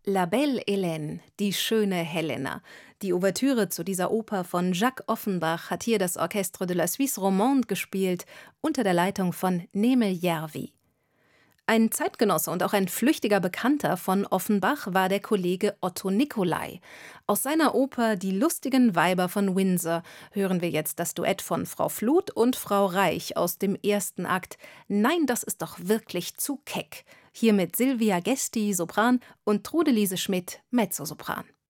La Belle Hélène, die schöne Helena. Die Ouvertüre zu dieser Oper von Jacques Offenbach hat hier das Orchestre de la Suisse Romande gespielt, unter der Leitung von Nemel Järvi. Ein Zeitgenosse und auch ein flüchtiger Bekannter von Offenbach war der Kollege Otto Nicolai. Aus seiner Oper Die lustigen Weiber von Windsor hören wir jetzt das Duett von Frau Fluth und Frau Reich aus dem ersten Akt Nein, das ist doch wirklich zu keck. Hier mit Silvia Gesti, Sopran, und Trudelise Schmidt, Mezzosopran.